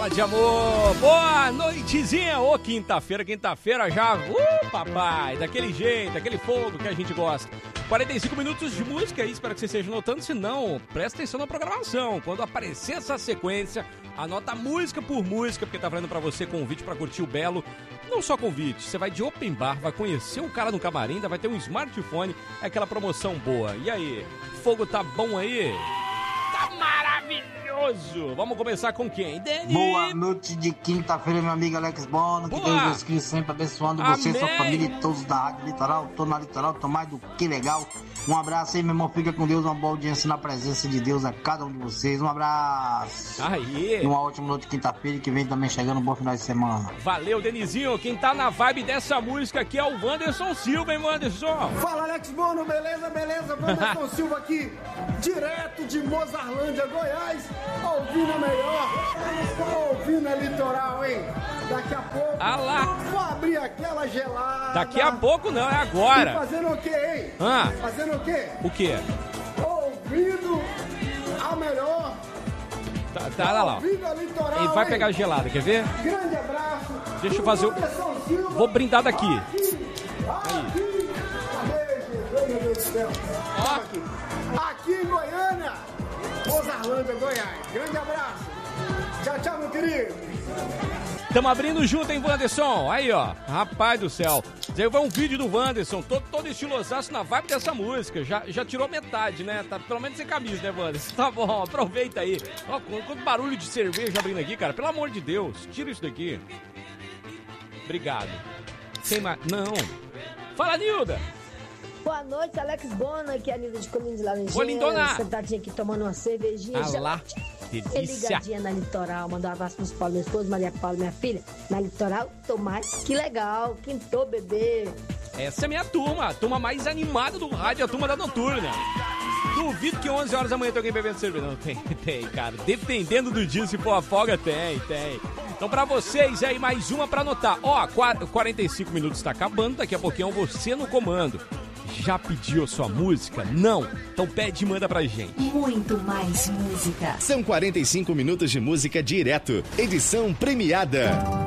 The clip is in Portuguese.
Fala de amor, boa noitezinha, ô quinta-feira já, papai, daquele jeito, daquele fogo que a gente gosta. 45 minutos de música aí, espero que você esteja notando, se não, presta atenção na programação, quando aparecer essa sequência, anota música por música, porque tá valendo pra você convite pra curtir o Belo, não só convite, você vai de open bar, vai conhecer o cara no camarim, ainda vai ter um smartphone, é aquela promoção boa. E aí, fogo tá bom aí? Tá maravilhoso! Vamos começar com quem? Dani? Boa noite de quinta-feira, meu amigo Alex Bono. Que Deus Jesus Cristo sempre abençoando você, sua família e todos da Rádio Litoral. Tô na Litoral, tô mais do que legal. Um abraço aí, meu irmão. Fica com Deus, uma boa audiência na presença de Deus a cada um de vocês. Um abraço. Aí. E uma ótima noite de quinta-feira que vem também chegando um bom final de semana. Valeu, Denizinho. Quem tá na vibe dessa música aqui é o Wanderson Silva, hein, Wanderson? Fala, Alex Bono. Beleza? Wanderson Silva aqui, direto de Mozarlândia, Goiás. Ouvindo a melhor, ouvindo a Litoral, hein? Daqui a pouco, vou abrir aquela gelada. Daqui a pouco não, é agora. E fazendo o quê, hein? Fazendo o quê? O quê? Ouvindo a melhor. Tá lá. Ouvindo a Litoral, ele vai pegar a gelada, quer ver? Grande abraço. Deixa eu fazer o... Vou brindar daqui. Aqui. Meu Deus do céu. Aqui em Goiânia. Mozarlândia, Goiás. Grande abraço. Tchau, meu querido. Tamo abrindo junto, hein, Wanderson? Aí, ó. Rapaz do céu. Você vai um vídeo do Wanderson, todo estilosaço na vibe dessa música. Já tirou metade, né? Tá pelo menos sem camisa, né, Wanderson? Tá bom, aproveita aí. Ó, quanto barulho de cerveja abrindo aqui, cara. Pelo amor de Deus, tira isso daqui. Obrigado. Sem mais... Não. Fala, Nilda. Boa noite, Alex Bono, aqui é a Nilda de Colinho de Laranjeiras. Ô, lindona. Sentadinha aqui tomando uma cervejinha. Lá, delícia. Ligadinha na Litoral, mandar um abraço pros Paulo, minha esposa, Maria Paula, minha filha. Na Litoral, tô mais que legal, quintou, bebê. Essa é minha turma, a turma mais animada do rádio, a turma da Noturna. Duvido que 11 horas da manhã tem alguém bebendo cerveja. Não, tem, cara. Dependendo do dia, se for a folga, tem. Então pra vocês aí, mais uma pra anotar. Ó, 45 minutos tá acabando, daqui a pouquinho você no comando. Já pediu a sua música? Não? Então pede e manda pra gente. Muito mais música. São 45 minutos de música direto. Edição premiada.